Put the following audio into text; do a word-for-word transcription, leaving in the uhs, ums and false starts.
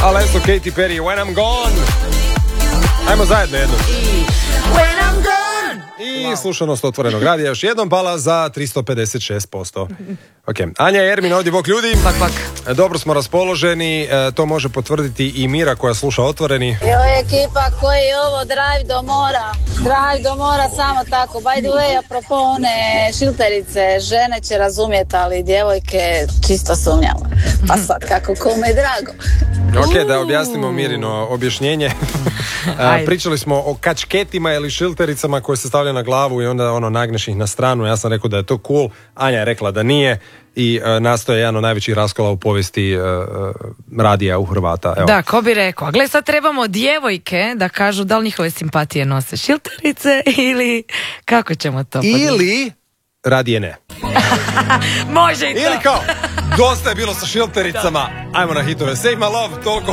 Alesso, Katy Perry, When I'm Gone. Ajmo zajedno jedno. I When I'm gone. I slušanost Otvorenog radija još jednom pala za tristo pedeset šest posto. Ok, Anja i Ermin ovdje bok ljudi. Pak, pak. Dobro smo raspoloženi, to može potvrditi i Mira koja sluša Otvoreni. Joj ekipa, koji je ovo drive do mora? Drive do mora samo tako. By the way, apropo one šilterice, žene će razumjeti, ali djevojke čisto sumnjamo. Pa sad kako kome je drago. Ok, da objasnimo Mirino objašnjenje. Pričali smo o kačketima ili šiltericama koje se stavljaju na glavu i onda ono nagneš ih na stranu. Ja sam rekao da je to cool, Anja je rekla da nije i uh, nastoje jedan od najvećih raskola u povijesti uh, radija u Hrvata. Evo. Da, ko bi rekao. Gle, sad trebamo djevojke da kažu da li njihove simpatije nose šilterice ili kako ćemo to podijeti? Ili radije ne. Može i to. Ili kao, dosta je bilo sa šiltericama, ajmo na hitove. Save my love, toliko